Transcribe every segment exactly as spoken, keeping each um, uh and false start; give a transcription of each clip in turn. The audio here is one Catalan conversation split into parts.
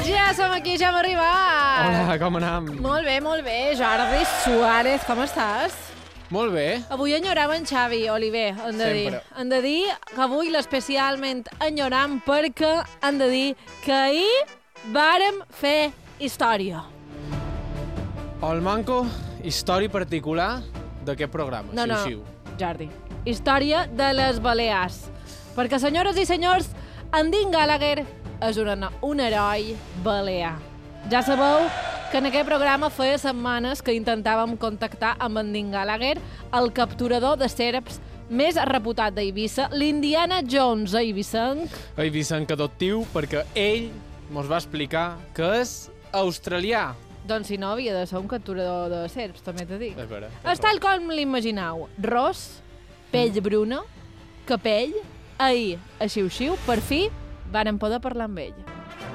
Ja som aquí, ja hem arribat. Hola, com anem? Molt bé, molt bé. Jordi Suárez, com estàs? Molt bé. Avui enyorem en Xavi Oliver, hem de dir. Sempre. Hem de dir que avui l'especialment enyoram perquè hem de dir que ahir vàrem fer història. El manco, història particular d'aquest programa, No, no, xiu-xiu. Jordi. Història de les Balears. Perquè, senyores i senyors, en Dean Gallagher és un, un heroi balear. Ja sabeu que en aquest programa feia setmanes que intentàvem contactar amb en Dean Gallagher, el capturador de serps més reputat d'Eivissa, l'Indiana Jones eivissenc. Eivissenc adoptiu, perquè ell mos va explicar que és australià. Doncs si no, havia de ser un capturador de serps, també t'ho dic. És vera. És tal com l'imagineu. Ros, pell bruna, capell, ahir, a xiu-xiu, per fi, vàrem poder parlar amb ell.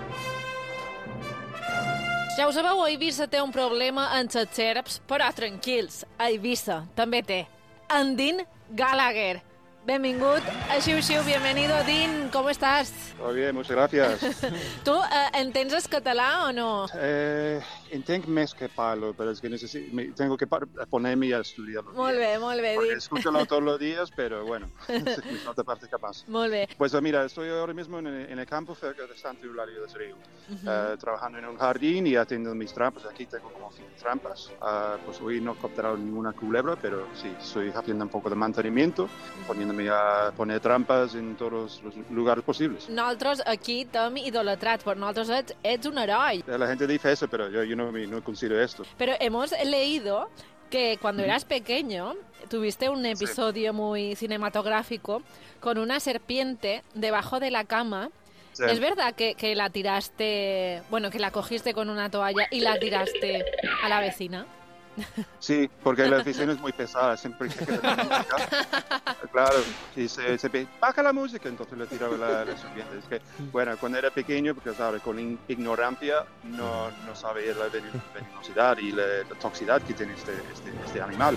Ja ho sabeu, Eivissa té un problema amb les serps, però tranquils, Eivissa també té. En Dean Gallagher. Benvingut a Xiu-Xiu, bienvenido, Dean, ¿cómo estás? Todo bien, muchas gracias. Tu eh, entens el català o no? eh, entenc més que parlo, pero es que necesito, me, tengo que par- ponerme a estudiarlo. Molt bé, molt bé, Porque Dean. escúchalo todos los días, pero bueno, me falta parte capaz. Molt bé. Pues mira, estoy ahora mismo en el, en el campo cerca de Santa Eulalia del Río, eh, trabajando en un jardín y haciendo mis trampas. Aquí tengo como cien trampas. Uh, pues hoy no he capturado ninguna culebra, pero sí, estoy haciendo un poco de mantenimiento, poniéndome a poner trampas en todos los lugares posibles. Nosaltres aquí t'hem idolatrat, per nosaltres ets, ets un heroi. La gente dice eso, pero yo, yo no, me- no considero esto. Pero hemos leído que cuando eras pequeño tuviste un episodio muy cinematográfico con una serpiente debajo de la cama. Sí. ¿Es verdad que, que la tiraste, bueno, que la cogiste con una toalla y la tiraste a la vecina? Sí, porque la vecina es muy pesada, siempre que queda la música. Claro, y se, se pe- baja la música, entonces le tiraba la, la serpiente. Es que, bueno, cuando era pequeño, porque sabes, con in- ignorancia no, no sabía la ven- venenosidad y la, la toxicidad que tiene este, este, este animal.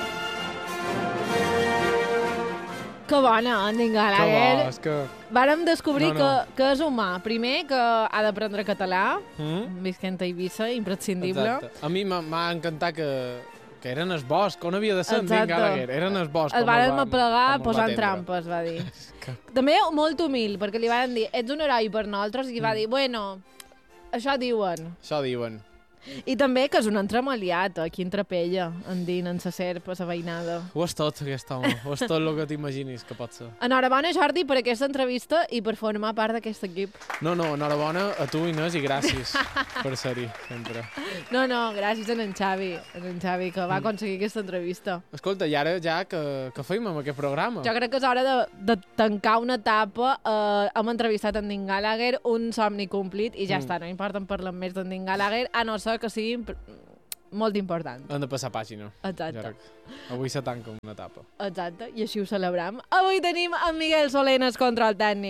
Que bona, en Dean Que bo, Gallagher. és que... Vàrem descobrir No, no. Que, que és humà. Primer, que ha d'aprendre català, Mm? visquent a Eivissa, imprescindible. Exacte. A mi m'ha- m'ha encantat que, que eren el bosc. On havia de ser en Dean Exacte. Gallagher? Eren el bosc. El com vàrem van- aplegar com el va posant atendre. trampes, va dir. Que- També molt humil, perquè li van dir, ets un heroi per nosaltres, i va dir, bueno, això diuen. Això diuen. I també que és un entremaliat, aquí entre Pella, en Dean, en sa serp, a sa veïnada. Ho és tot, aquest home. Ho és tot el que t'imaginis que pot ser. Enhorabona, Jordi, per aquesta entrevista i per formar part d'aquest equip. No, no, enhorabona a tu, Inés, i gràcies per ser-hi, sempre. No, no, gràcies a en Xavi, a en Xavi, que va Mm. aconseguir aquesta entrevista. Escolta, i ara ja que, que feim amb aquest programa? Jo crec que és hora de, de tancar una etapa. Eh, hem entrevistat en Dean Gallagher, un somni complit, i ja Mm. està, no importa en parlar més d'en Dean Gallagher, a no ser que sigui imp- molt important. Hem de passar pàgina. Exacte. Jo crec. Avui se tanca una etapa. Exacte, i així ho celebrem. Avui tenim en Miguel Solenes, control tècnic.